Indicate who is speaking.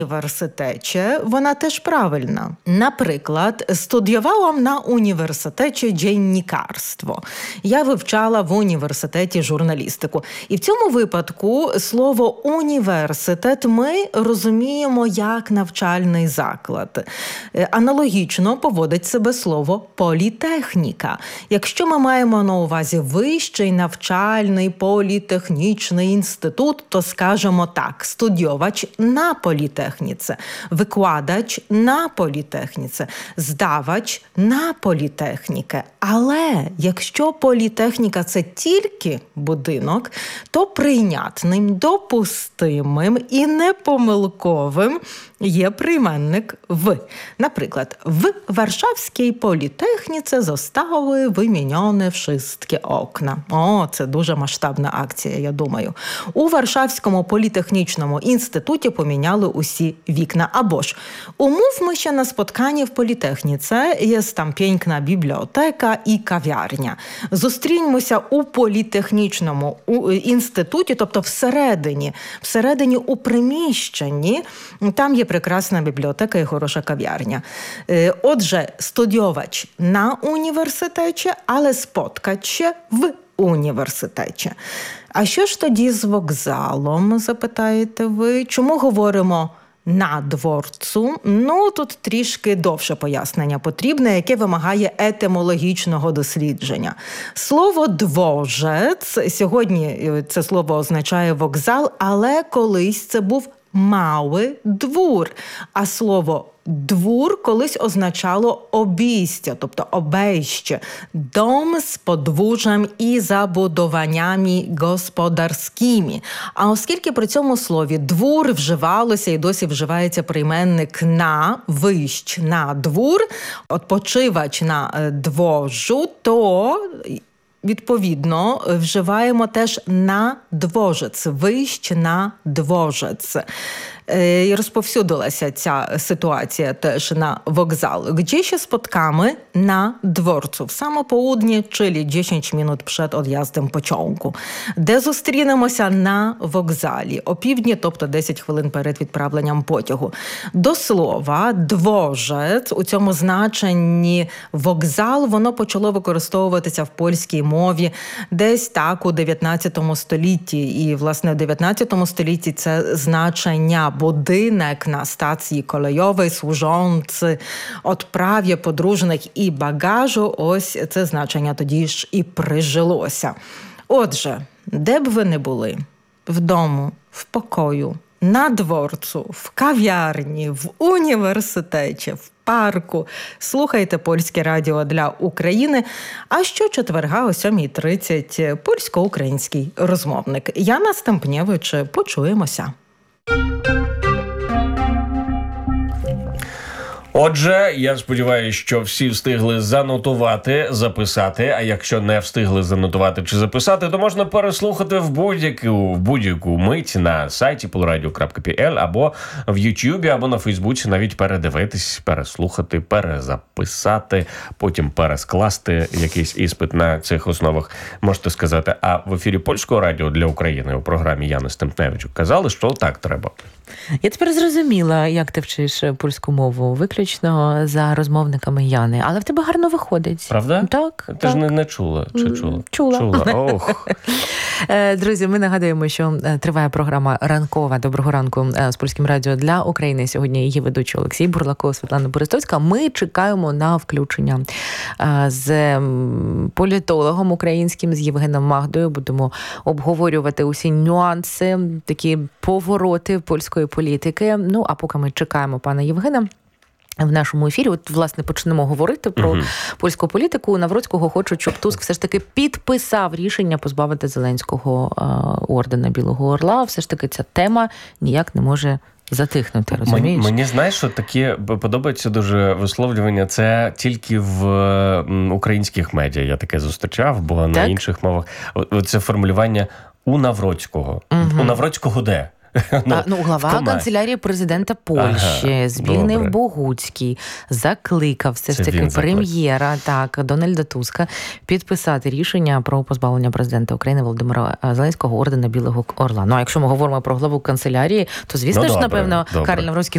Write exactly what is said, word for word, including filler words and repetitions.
Speaker 1: університеті, вона теж правильна. Наприклад, студіювала на університеті дзеннікарство. Я вивчала в університеті журналістику. І в цьому випадку слово «університет» ми розуміємо як навчальний заклад. Аналогічно поводить себе слово «політехніка». Якщо ми маємо на увазі вищий навчальний політехнічний інститут, то скажемо так: студіювач на політехніці, викладач на політехніці, здавач на політехніки. Але якщо політехніка – це тільки будинок, то прийнятним, допустимим і непомилковим є прийменник «в». Наприклад, в Варшавській політехніці зостали виміняні всі окна. О, це дуже масштабна акція, я думаю. У Варшавському політехнічному інституті поміняли усі вікна. Або ж, умówmy się na spotkanie w Politechnice, jest tam piękna biblioteka i kawiarnia. Зустріньмося у політехнічному інституті, тобто всередині, всередині у приміщенні, там є прекрасна бібліотека і хороша кав'ярня. Отже, студіювач на університеті, але споткать się в університеті. А що ж тоді з вокзалом, запитаєте ви? Чому говоримо на дворцу? Ну, тут трішки довше пояснення потрібне, яке вимагає етимологічного дослідження. Слово «дворець», сьогодні це слово означає вокзал, але колись це був «малий двор», а слово «двор» колись означало обійстя, тобто обейще, дом з подвір'ям і забудованнями господарськими. А оскільки при цьому слові «двор» вживалося і досі вживається прийменник «на», «вищ на двор», «odpoczywać на дворжу», то відповідно вживаємо теж «на дворець», «вищ на дворець». І розповсюдилася ця ситуація теж на вокзал. Gdzie się spotkamy? Na dworcu. В самопоудні, czyli десять minut przed odjazdem pociągu. Де зустрінемося? На вокзалі. Опівдні, тобто десять хвилин перед відправленням потягу. До слова, дворець у цьому значенні вокзал, воно почало використовуватися в польській мові десь так у дев'ятнадцятому столітті. І, власне, у дев'ятнадцятому столітті це значення budynek na stacji kolejowej służący odprawie podróżnych i bagażu. Ось це значення тоді ж і прижилося. Отже, де б ви не були? Вдома, в покою, на дворцу, в кав'ярні, в університеті, в парку. Слухайте Польське радіо для України. А щочетверга о сьомій тридцять польсько-український розмовник. Яна Стемпнєвич. Почуємося.
Speaker 2: Отже, я сподіваюся, що всі встигли занотувати, записати, а якщо не встигли занотувати чи записати, то можна переслухати в будь-яку, в будь-яку мить на сайті полрадіо крапка пі ел або в Ютубі, або на Фейсбуці, навіть передивитись, переслухати, перезаписати, потім перескласти якийсь іспит на цих основах, можете сказати. А в ефірі Польського радіо для України у програмі Яни Стемпнєвич казали, що так треба.
Speaker 3: Я тепер зрозуміла, як ти вчиш польську мову, виключно за розмовниками Яни. Але в тебе гарно виходить.
Speaker 2: Правда?
Speaker 3: Так.
Speaker 2: Ти
Speaker 3: так.
Speaker 2: ж не, не чула? Чи чула?
Speaker 3: Чула.
Speaker 2: Чула. Ох.
Speaker 3: Друзі, ми нагадуємо, що триває програма «Ранкова». Доброго ранку з Польським радіо для України. Сьогодні її ведучі Олексій Бурлаков, Світлана Берестовська. Ми чекаємо на включення з політологом українським, з Євгеном Магдою. Будемо обговорювати усі нюанси, такі повороти польської політики. Ну, а поки ми чекаємо пана Євгена в нашому ефірі, от, власне, почнемо говорити про uh-huh. польську політику. Навроцького хочуть, щоб Туск все ж таки підписав рішення позбавити Зеленського а, ордена Білого Орла. Все ж таки ця тема ніяк не може затихнути, розумієш?
Speaker 2: Мені, мені знаєш, що такі подобається дуже висловлювання. Це тільки в українських медіа я таке зустрічав, бо так? на інших мовах це формулювання «у Навроцького». Uh-huh. У Навроцького де?
Speaker 3: Ну, а, ну, глава канцелярії президента Польщі, ага, Збігнєв добре. Богуцький, закликав все ж таки прем'єра, так, Дональда Туска, підписати рішення про позбавлення президента України Володимира Зеленського ордена Білого Орла. Ну, а якщо ми говоримо про главу канцелярії, то, звісно ну, ж, добре, напевно, добре. Карл Навроцький